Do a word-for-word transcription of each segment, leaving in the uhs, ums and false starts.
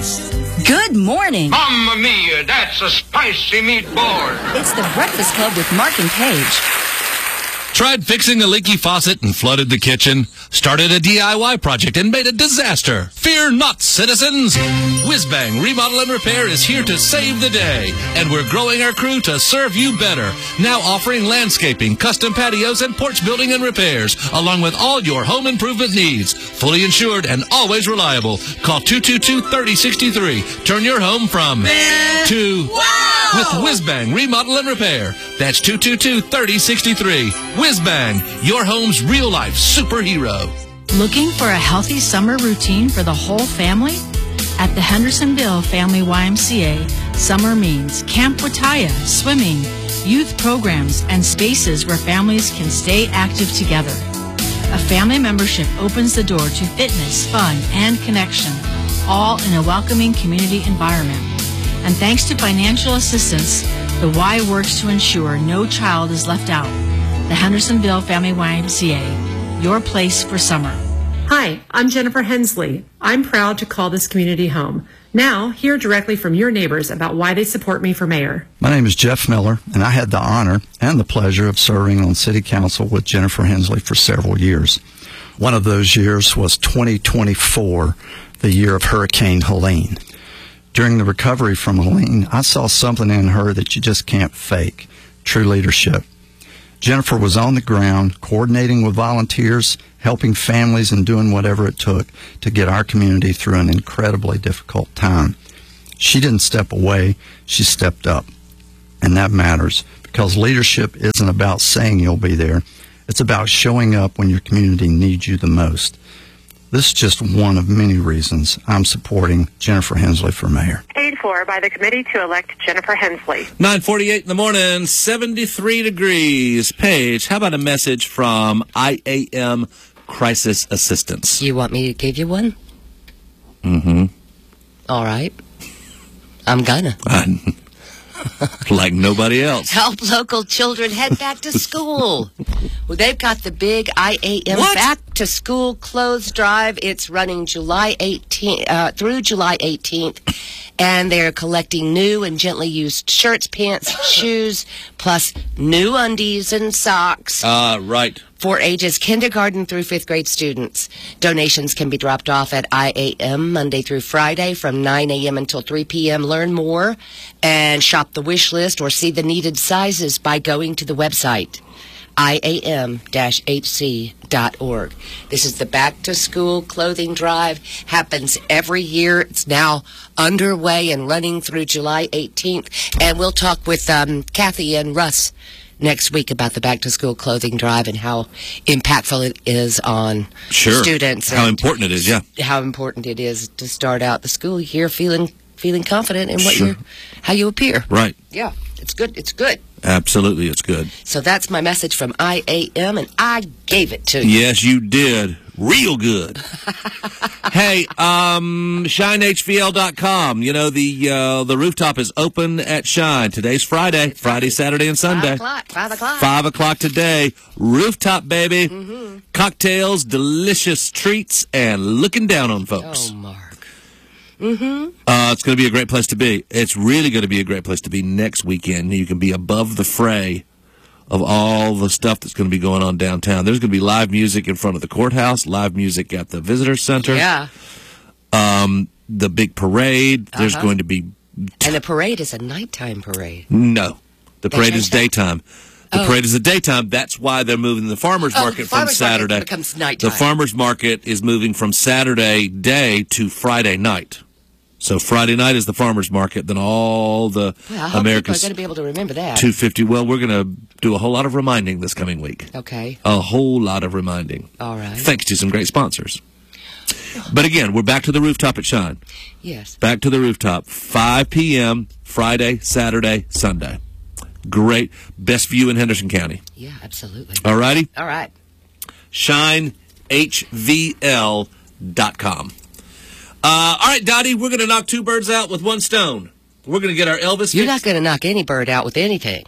Good morning. Mamma mia, that's a spicy meatball. It's the Breakfast Club with Mark and Paige. Tried fixing a leaky faucet and flooded the kitchen? Started a D I Y project and made a disaster? Fear not, citizens! Whizbang Remodel and Repair is here to save the day, and we're growing our crew to serve you better. Now offering landscaping, custom patios, and porch building and repairs, along with all your home improvement needs. Fully insured and always reliable. Call two two two, three oh six three. Turn your home from Man. to wow with Whizbang Remodel and Repair. That's two two two, three oh six three. Whizbang, your home's real-life superhero. Looking for a healthy summer routine for the whole family? At the Hendersonville Family Y M C A, summer means Camp Wataya, swimming, youth programs, and spaces where families can stay active together. A family membership opens the door to fitness, fun, and connection, all in a welcoming community environment. And thanks to financial assistance, the Y works to ensure no child is left out. The Hendersonville Family Y M C A, your place for summer. Hi, I'm Jennifer Hensley. I'm proud to call this community home. Now, hear directly from your neighbors about why they support me for mayor. My name is Jeff Miller, and I had the honor and the pleasure of serving on City Council with Jennifer Hensley for several years. One of those years was twenty twenty-four, the year of Hurricane Helene. During the recovery from Helene, I saw something in her that you just can't fake: true leadership. Jennifer was on the ground, coordinating with volunteers, helping families, and doing whatever it took to get our community through an incredibly difficult time. She didn't step away, she stepped up. And that matters, because leadership isn't about saying you'll be there. It's about showing up when your community needs you the most. This is just one of many reasons I'm supporting Jennifer Hensley for mayor. Paid for by the committee to elect Jennifer Hensley. nine forty-eight in the morning, seventy-three degrees. Paige, how about a message from I A M Crisis Assistance? You want me to give you one? Mm-hmm. All right. I'm gonna. Like nobody else. Help local children head back to school. Well, they've got the big I A M What? Back to School Clothes Drive. It's running July eighteenth uh, through July eighteenth, and they're collecting new and gently used shirts, pants, shoes, plus new undies and socks. Ah, uh, right. For ages kindergarten through fifth grade students. Donations can be dropped off at I A M Monday through Friday from nine a.m. until three p.m. Learn more and shop the wish list or see the needed sizes by going to the website I A M H C dot org. This is the Back to School Clothing Drive. Happens every year. It's now underway and running through July eighteenth. And we'll talk with um, Kathy and Russ next week about the Back to School Clothing Drive and how impactful it is on sure. students. How important it is, yeah. How important it is to start out the school year feeling feeling confident in what sure. you how you appear. Right. Yeah, it's good. It's good. Absolutely, it's good. So that's my message from I A M, and I gave it to you. Yes, you did. Real good. Hey, um, shine H V L dot com. You know, the uh, the rooftop is open at Shine. Today's Friday. It's Friday, Saturday, and Sunday. Five o'clock. Five o'clock. Five o'clock today. Rooftop, baby. Mm-hmm. Cocktails, delicious treats, and looking down on folks. Oh, Mark. Mm-hmm. Uh, it's going to be a great place to be. It's really going to be a great place to be next weekend. You can be above the fray of all the stuff that's going to be going on downtown. There's going to be live music in front of the courthouse, live music at the visitor center. Yeah. Um, the big parade. There's Uh-huh. going to be... And the parade is a nighttime parade. No. The They parade changed is that? daytime. The Oh. parade is a daytime. That's why they're moving the farmer's Oh, market the from farmer's market Saturday. becomes nighttime. The farmer's market is moving from Saturday day to Friday night. So Friday night is the farmer's market. Then all the Well, I hope America's people are going to be able to remember that. two fifty. Well, we're going to do a whole lot of reminding this coming week. Okay. A whole lot of reminding. All right. Thanks to some great sponsors. But again, we're back to the rooftop at Shine. Yes. Back to the rooftop. five p.m. Friday, Saturday, Sunday. Great. Best view in Henderson County. Yeah, absolutely. All righty? All right. shine H V L dot com. Uh, all right, Dottie, we're going to knock two birds out with one stone. We're going to get our Elvis You're fix. not going to knock any bird out with anything.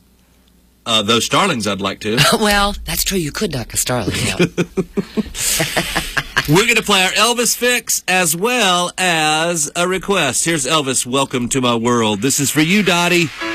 Uh, those starlings, I'd like to. Well, that's true. You could knock a starling out. We're going to play our Elvis fix as well as a request. Here's Elvis, Welcome to My World. This is for you, Dottie.